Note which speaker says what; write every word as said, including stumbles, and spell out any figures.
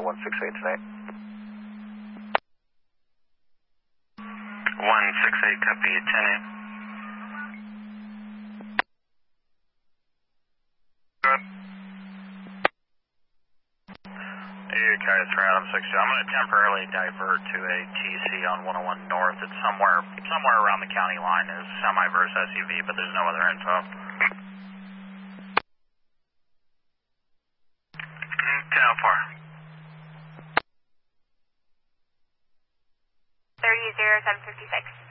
Speaker 1: one six eight tonight.
Speaker 2: one six eight, copy, ten eight. Good. You carry through Adam sixty. I'm going to temporarily divert to a T C on one oh one North. It's somewhere somewhere around the county line. It's semi-verse S U V, but there's no other info. How far?
Speaker 3: thirty, zero, seven fifty-six.